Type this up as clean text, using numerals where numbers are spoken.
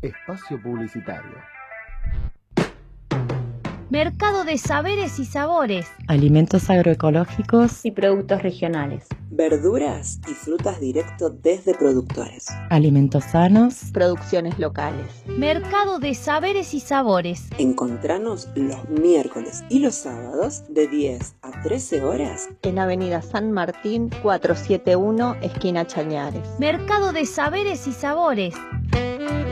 Espacio publicitario. Mercado de saberes y sabores. Alimentos agroecológicos y productos regionales. Verduras y frutas directo desde productores. Alimentos sanos. Producciones locales. Mercado de saberes y sabores. Encontranos los miércoles y los sábados de 10 a 13 horas en Avenida San Martín 471, esquina Chañares. Mercado de saberes y sabores.